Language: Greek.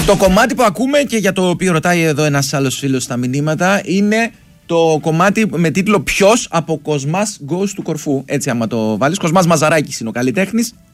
Το κομμάτι που ακούμε και για το οποίο ρωτάει εδώ ένας άλλος φίλος στα μηνύματα είναι το κομμάτι με τίτλο «Ποιος από Κοσμάς Goes του Κορφού». Έτσι άμα το βάλεις. Κοσμάς Μαζαράκης είναι ο καλλιτέχνης.